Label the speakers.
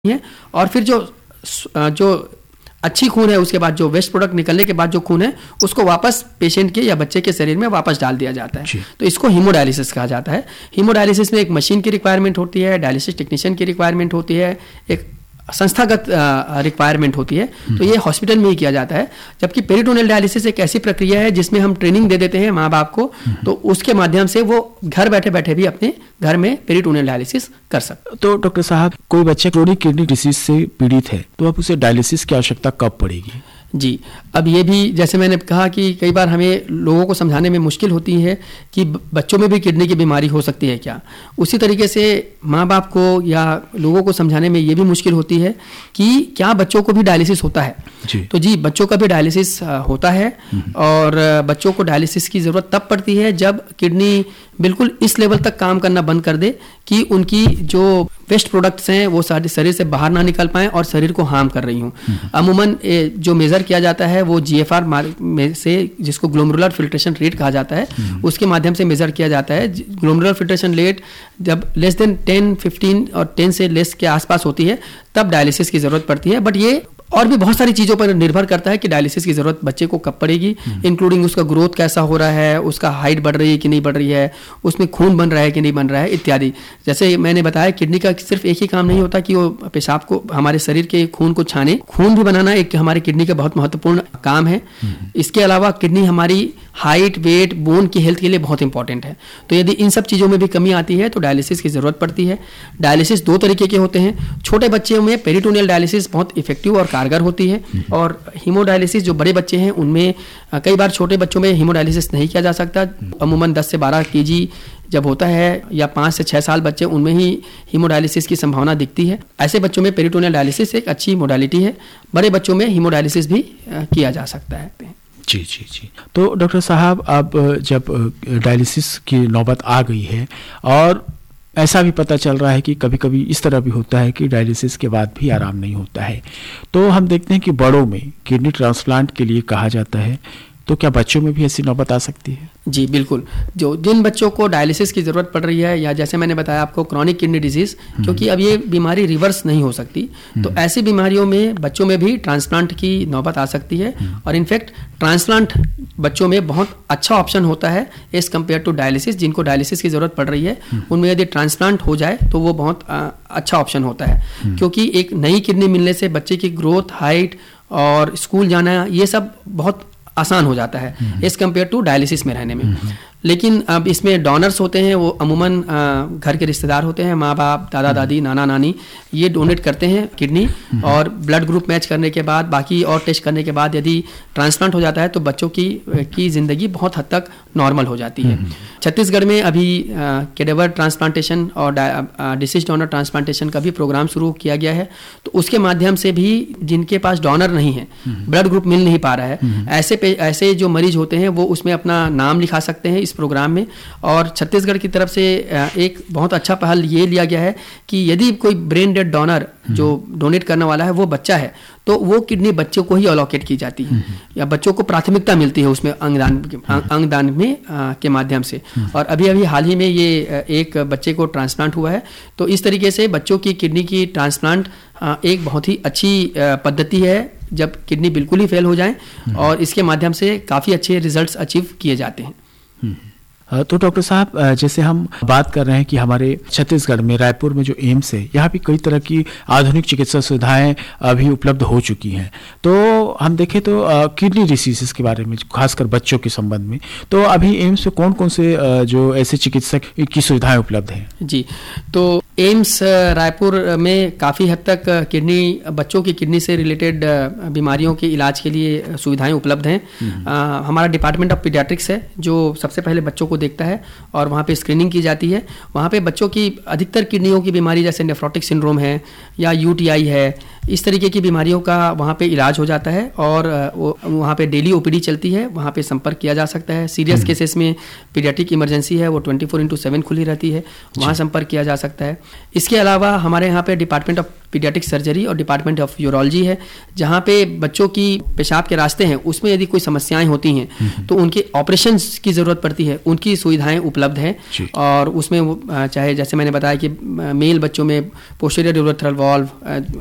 Speaker 1: है। और फिर जो अच्छी खून है उसके बाद जो वेस्ट प्रोडक्ट निकलने के बाद जो खून है उसको वापस पेशेंट के या बच्चे के शरीर में वापस डाल दिया जाता है। तो इसको हीमोडायलिसिस कहा जाता है। हीमोडायलिसिस में एक मशीन की रिक्वायरमेंट होती है, डायलिसिस टेक्नीशियन की रिक्वायरमेंट होती है, एक संस्थागत रिक्वायरमेंट होती है। तो ये हॉस्पिटल में ही किया जाता है। जबकि पेरिटोनियल डायलिसिस एक ऐसी प्रक्रिया है जिसमें हम ट्रेनिंग दे देते हैं माँ बाप को, तो उसके माध्यम से वो घर बैठे बैठे भी अपने घर में पेरिटोनियल डायलिसिस कर सकते।
Speaker 2: तो डॉक्टर साहब, कोई बच्चा क्रोनिक किडनी डिसीज से पीड़ित है तो अब उसे डायलिसिस की आवश्यकता कब पड़ेगी?
Speaker 1: जी, अब ये भी जैसे मैंने कहा कि कई बार हमें लोगों को समझाने में मुश्किल होती है कि बच्चों में भी किडनी की बीमारी हो सकती है क्या। उसी तरीके से माँ बाप को या लोगों को समझाने में ये भी मुश्किल होती है कि क्या बच्चों को भी डायलिसिस होता है। तो जी, बच्चों का भी डायलिसिस होता है। और बच्चों को डायलिसिस की ज़रूरत तब पड़ती है जब किडनी बिल्कुल इस लेवल तक काम करना बंद कर दे कि उनकी जो वेस्ट प्रोडक्ट्स हैं वो शरीर से बाहर ना निकल पाएं और शरीर को हार्म कर रही हूँ। अमूमन जो मेज़र किया जाता है वो GFR में से, जिसको ग्लोमेरुलर फिल्ट्रेशन रेट कहा जाता है, उसके माध्यम से मेज़र किया जाता है। ग्लोमेरुलर फिल्ट्रेशन रेट जब लेस देन 10, 15 और 10 से लेस के आसपास होती है तब डायलिसिस की ज़रूरत पड़ती है। बट ये और भी बहुत सारी चीज़ों पर निर्भर करता है कि डायलिसिस की ज़रूरत बच्चे को कब पड़ेगी, इंक्लूडिंग उसका ग्रोथ कैसा हो रहा है, उसका हाइट बढ़ रही है कि नहीं बढ़ रही है, उसमें खून बन रहा है कि नहीं बन रहा है इत्यादि। जैसे मैंने बताया, किडनी का सिर्फ एक ही काम नहीं होता कि वो पेशाब को, हमारे शरीर के खून को छाने, खून भी बनाना एक हमारे किडनी का बहुत महत्वपूर्ण काम है। इसके अलावा किडनी हमारी हाइट, वेट, बोन की हेल्थ के लिए बहुत इंपॉर्टेंट है। तो यदि इन सब चीज़ों में भी कमी आती है तो डायलिसिस की ज़रूरत पड़ती है। डायलिसिस दो तरीके के होते हैं। छोटे बच्चों में पेरिटोनियल डायलिसिस बहुत इफेक्टिव और कारगर होती है, और हीमोडायलिसिस जो बड़े बच्चे हैं उनमें कई बार छोटे बच्चों में हीमोडायलिसिस नहीं किया जा सकता। अमूमन 10 से 12 kg जब होता है या 5 से 6 साल बच्चे, उनमें ही हीमोडायलिसिस की संभावना दिखती है। ऐसे बच्चों में पेरिटोनियल डायलिसिस एक अच्छी मोडालिटी है। बड़े बच्चों में हीमोडायलिसिस भी किया जा सकता है।
Speaker 2: जी। तो डॉक्टर साहब, अब जब डायलिसिस की नौबत आ गई है और ऐसा भी पता चल रहा है कि कभी कभी इस तरह भी होता है कि डायलिसिस के बाद भी आराम नहीं होता है, तो हम देखते हैं कि बड़ों में किडनी ट्रांसप्लांट के लिए कहा जाता है, तो क्या बच्चों में भी ऐसी नौबत आ सकती है?
Speaker 1: जी बिल्कुल। जिन बच्चों को डायलिसिस की ज़रूरत पड़ रही है, या जैसे मैंने बताया आपको क्रोनिक किडनी डिजीज़, क्योंकि अब ये बीमारी रिवर्स नहीं हो सकती, तो ऐसी बीमारियों में बच्चों में भी ट्रांसप्लांट की नौबत आ सकती है। और इनफैक्ट ट्रांसप्लांट बच्चों में बहुत अच्छा ऑप्शन होता है एज कम्पेयर टू डायलिसिस। जिनको डायलिसिस की ज़रूरत पड़ रही है उनमें यदि ट्रांसप्लांट हो जाए तो वो बहुत अच्छा ऑप्शन होता है, क्योंकि एक नई किडनी मिलने से बच्चे की ग्रोथ, हाइट और स्कूल जाना, ये सब बहुत आसान हो जाता है एज कम्पेयर टू डायलिसिस में रहने में। लेकिन अब इसमें डोनर्स होते हैं, वो अमूमन घर के रिश्तेदार होते हैं, माँ बाप, दादा दादी, नाना नानी, ये डोनेट करते हैं किडनी। और ब्लड ग्रुप मैच करने के बाद, बाकी और टेस्ट करने के बाद यदि ट्रांसप्लांट हो जाता है तो बच्चों की ज़िंदगी बहुत हद तक नॉर्मल हो जाती है। छत्तीसगढ़ में अभी कैडेवर ट्रांसप्लांटेशन और डिसीज डोनर ट्रांसप्लांटेशन का भी प्रोग्राम शुरू किया गया है। तो उसके माध्यम से भी जिनके पास डोनर नहीं है, ब्लड ग्रुप मिल नहीं पा रहा है, ऐसे जो मरीज होते हैं वो उसमें अपना नाम लिखा सकते हैं इस प्रोग्राम में। और छत्तीसगढ़ की तरफ से एक बहुत अच्छा पहल ये लिया गया है कि यदि कोई ब्रेन डेड डोनर जो डोनेट करने वाला है वो बच्चा है, तो वो किडनी बच्चों को ही अलोकेट की जाती है, या बच्चों को प्राथमिकता मिलती है उसमें अंगदान में के माध्यम से। और अभी हाल ही में ये एक बच्चे को ट्रांसप्लांट हुआ है। तो इस तरीके से बच्चों की किडनी की ट्रांसप्लांट एक बहुत ही अच्छी पद्धति है जब किडनी बिल्कुल ही फेल हो जाए, और इसके माध्यम से काफ़ी अच्छे रिजल्ट्स अचीव किए जाते हैं।
Speaker 2: तो डॉक्टर साहब, जैसे हम बात कर रहे हैं कि हमारे छत्तीसगढ़ में, रायपुर में जो एम्स है, यहाँ भी कई तरह की आधुनिक चिकित्सा सुविधाएं अभी उपलब्ध हो चुकी हैं। तो हम देखें तो किडनी डिसीज़ के बारे में, खासकर बच्चों के संबंध में, तो अभी एम्स में कौन कौन से जो ऐसे चिकित्सक की सुविधाएं उपलब्ध हैं? जी, तो
Speaker 1: एम्स रायपुर में काफ़ी हद तक बच्चों की किडनी से रिलेटेड बीमारियों के इलाज के लिए सुविधाएं उपलब्ध हैं। हमारा डिपार्टमेंट ऑफ पीडियाट्रिक्स है जो सबसे पहले बच्चों को देखता है, और वहाँ पे स्क्रीनिंग की जाती है। वहाँ पे बच्चों की अधिकतर किडनियों की बीमारी जैसे नेफ्रोटिक सिंड्रोम है या UTI है, इस तरीके की बीमारियों का वहाँ पे इलाज हो जाता है। और वहाँ पे डेली OPD चलती है, वहाँ पे संपर्क किया जा सकता है। सीरियस केसेस में पीडियाट्रिक इमरजेंसी है, वो 24/7 खुली रहती है, वहाँ संपर्क किया जा सकता है। इसके अलावा हमारे यहाँ पे डिपार्टमेंट ऑफ पीडियाट्रिक सर्जरी और डिपार्टमेंट ऑफ यूरोलॉजी है, जहाँ पे बच्चों की पेशाब के रास्ते हैं उसमें यदि कोई समस्याएं होती हैं तो उनके ऑपरेशंस की ज़रूरत पड़ती है, उनकी की सुविधाएं उपलब्ध हैं। और उसमें चाहे जैसे मैंने बताया कि मेल बच्चों में पोस्टीरियर यूरेथ्रल वाल्व